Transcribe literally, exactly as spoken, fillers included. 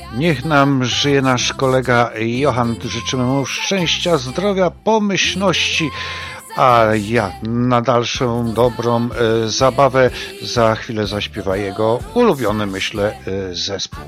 Niech nam żyje nasz kolega Johan. Życzymy mu szczęścia, zdrowia, pomyślności. A ja na dalszą dobrą e, zabawę za chwilę zaśpiewa jego ulubiony, myślę, e, zespół.